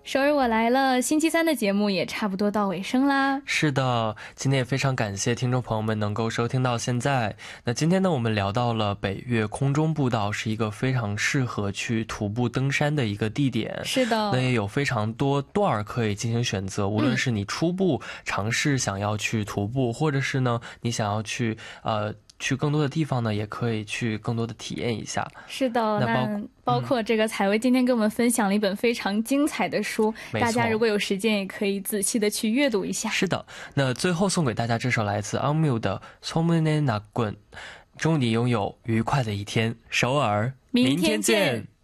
首尔我来了，星期3的节目也差不多到尾声啦。 是的，今天也非常感谢听众朋友们能够收听到现在。那今天呢，我们聊到了北岳空中步道是一个非常适合去徒步登山的一个地点。 是的， 那也有非常多段可以进行选择，无论是你初步尝试想要去徒步，或者是呢你想要去更多的地方呢，也可以去更多的体验一下。 是的，那包括这个采薇今天跟我们分享了一本非常精彩的书，大家如果有时间也可以仔细的去阅读一下。 是的，那最后送给大家这首来自 Angmyu 的소문의 낙군， 祝你拥有愉快的一天，首尔，明天见。